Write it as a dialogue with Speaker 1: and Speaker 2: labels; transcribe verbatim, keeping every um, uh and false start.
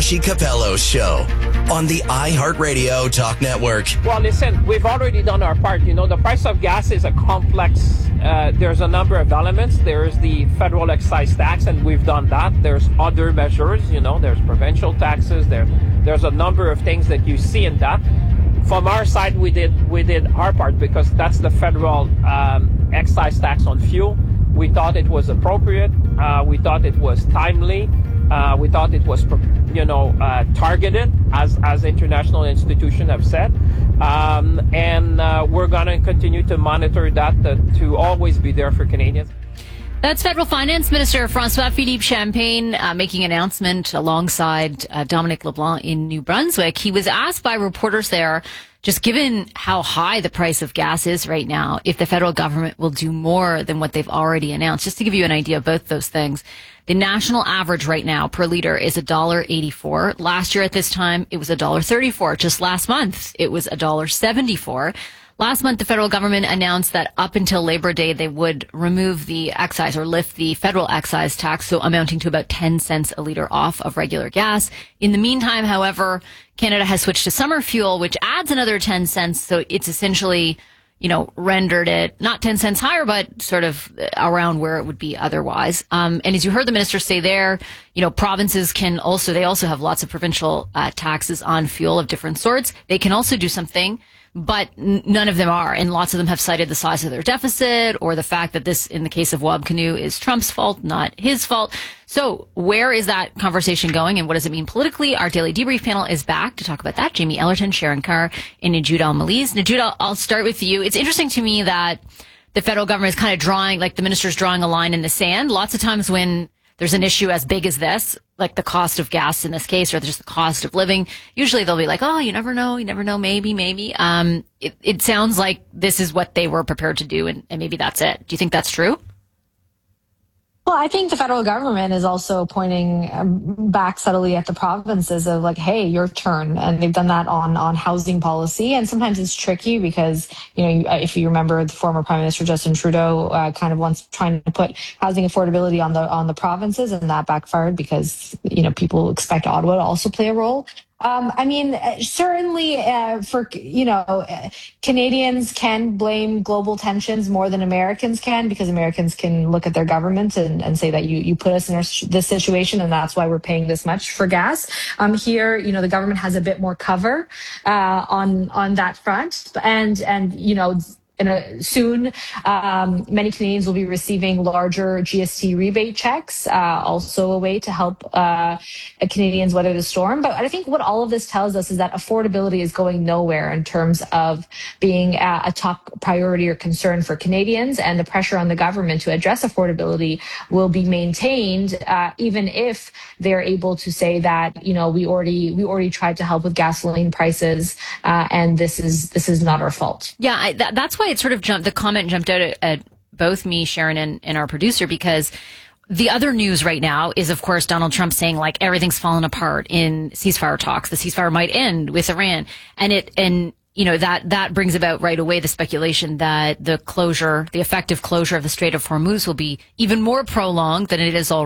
Speaker 1: Joshi Capello Show on the iHeartRadio Talk Network.
Speaker 2: Well, listen, we've already done our part. You know, the price of gas is a complex, uh, there's a number of elements. There's the federal excise tax, and we've done that. There's other measures, you know, there's provincial taxes. There, there's a number of things that you see in that. From our side, we did we did our part because that's the federal um, excise tax on fuel. We thought it was appropriate. Uh, we thought it was timely. Uh, we thought it was, you know, uh, targeted, as as international institutions have said. Um, and uh, we're going to continue to monitor that to, to always be there for Canadians.
Speaker 3: That's Federal Finance Minister François-Philippe Champagne uh, making an announcement alongside uh, Dominic LeBlanc in New Brunswick. He was asked by reporters there, just given how high the price of gas is right now, if the federal government will do more than what they've already announced. Just to give you an idea of both those things, the national average right now per liter is one dollar eighty-four. Last year at this time, it was one dollar thirty-four. Just last month, it was one dollar seventy-four. Last month, the federal government announced that up until Labor Day, they would remove the excise or lift the federal excise tax, so amounting to about ten cents a litre off of regular gas. In the meantime, however, Canada has switched to summer fuel, which adds another ten cents. So it's essentially, you know, rendered it not ten cents higher, but sort of around where it would be otherwise. Um, and as you heard the minister say there, you know, provinces can also, they also have lots of provincial uh, taxes on fuel of different sorts. They can also do something, but n- none of them are. And lots of them have cited the size of their deficit or the fact that this, in the case of Wabcanoe, is Trump's fault, not his fault. So where is that conversation going and what does it mean politically? Our daily debrief panel is back to talk about that. Jamie Ellerton, Sharon Carr, and Najud Al-Maliz. Najud, I'll, I'll start with you. It's interesting to me that the federal government is kind of drawing, like the minister's drawing a line in the sand. Lots of times when there's an issue as big as this, like the cost of gas in this case, or just the cost of living, usually they'll be like, oh, you never know, you never know, maybe, maybe. Um, it, it sounds like this is what they were prepared to do, and, and maybe that's it. Do you think that's true?
Speaker 4: Well, I think the federal government is also pointing um, back subtly at the provinces of like, hey, your turn. And they've done that on, on housing policy. And sometimes it's tricky because, you know, if you remember the former Prime Minister Justin Trudeau uh, kind of once trying to put housing affordability on the on the provinces, and that backfired because, you know, people expect Ottawa to also play a role. Um, I mean, certainly uh, for, you know, uh, Canadians can blame global tensions more than Americans can, because Americans can look at their government and, and say that you, you put us in our, this situation and that's why we're paying this much for gas. Um, here, you know, the government has a bit more cover uh, on on that front. And, and you know, In a, soon, um, many Canadians will be receiving larger G S T rebate checks, uh, also a way to help uh, Canadians weather the storm. But I think what all of this tells us is that affordability is going nowhere in terms of being a, a top priority or concern for Canadians, and the pressure on the government to address affordability will be maintained, uh, even if they're able to say that, you know, we already we already tried to help with gasoline prices, uh, and this is this is not our fault.
Speaker 3: Yeah, I, that, that's why it sort of jumped, the comment jumped out at, at both me, Sharon, and, and our producer, because the other news right now is, of course, Donald Trump saying like everything's fallen apart in ceasefire talks. The ceasefire might end with Iran. And it, and, you know, that, that brings about right away the speculation that the closure, the effective closure of the Strait of Hormuz will be even more prolonged than it is already.